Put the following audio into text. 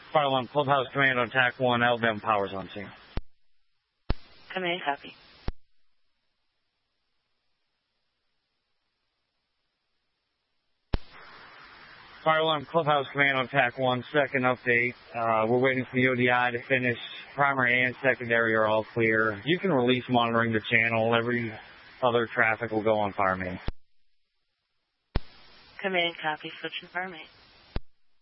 Fire alarm, Clubhouse Command on TAC 1, Alabama Power's on scene. Command, copy. Fire alarm, Clubhouse Command on TAC 1, second update. We're waiting for the ODI to finish. Primary and secondary are all clear. You can release monitoring the channel. Every other traffic will go on fire main. Command, copy. Switch to fire main.